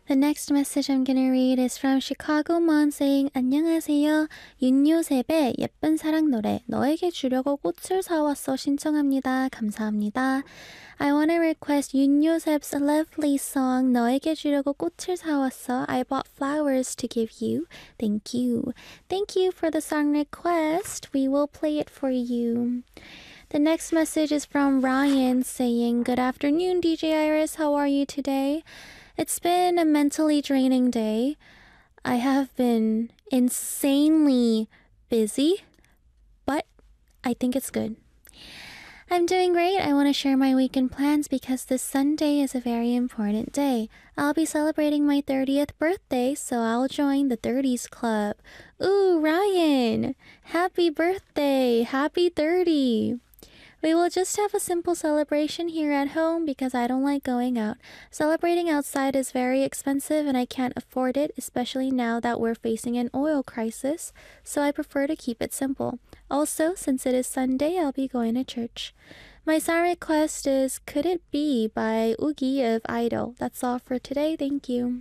The next message I'm gonna read is from Chicago Mom saying 안녕하세요. 윤요셉의 예쁜 사랑 노래 너에게 주려고 꽃을 사왔어 신청합니다. 감사합니다. I want to request 윤요셉's lovely song 너에게 주려고 꽃을 사왔어. I bought flowers to give you. Thank you. Thank you for the song request. We will play it for you. The next message is from Ryan saying, Good afternoon, DJ Iris. How are you today? It's been a mentally draining day. I have been insanely busy, but I think it's good. I'm doing great. I want to share my weekend plans because this Sunday is a very important day. I'll be celebrating my 30th birthday, so I'll join the 30s club. Ooh, Ryan! Happy birthday! Happy 30! We will just have a simple celebration here at home because I don't like going out. Celebrating outside is very expensive and I can't afford it, especially now that we're facing an oil crisis, so I prefer to keep it simple. Also, since it is Sunday, I'll be going to church. My song request is Could It Be by Oogie of Idol. That's all for today. Thank you.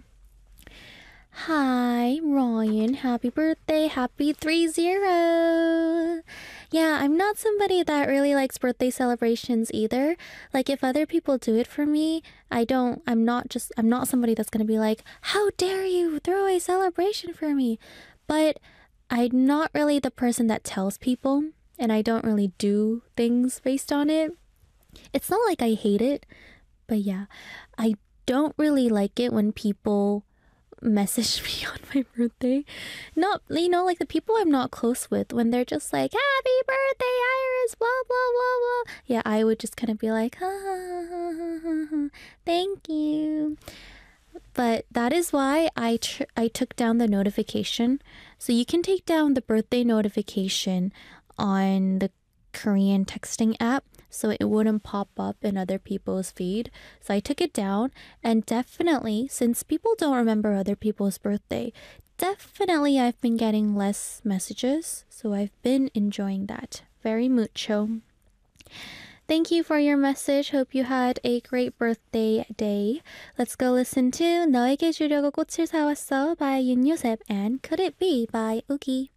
Hi, Ryan. Happy birthday. Happy 30. Yeah, I'm not somebody that really likes birthday celebrations either. Like if other people do it for me, I'm not somebody that's going to be like, "How dare you throw a celebration for me?" But I'm not really the person that tells people, and I don't really do things based on it. It's not like I hate it, but yeah, I don't really like it when people message me on my birthday. Not, like the people I'm not close with, when they're just like, Happy birthday, Iris, blah, blah, blah, blah. Yeah, I would just kind of be like, ha, ha, ha, ha, ha, ha. Thank you. But that is why I took down the notification. So you can take down the birthday notification on the Korean texting app so it wouldn't pop up in other people's feed. So I took it down, and definitely, since people don't remember other people's birthday, definitely I've been getting less messages. So I've been enjoying that very mucho. Thank you for your message. Hope you had a great birthday day. Let's go listen to 너에게 주려고 꽃을 사왔어 by 윤요셉 and Could It Be by Oogie.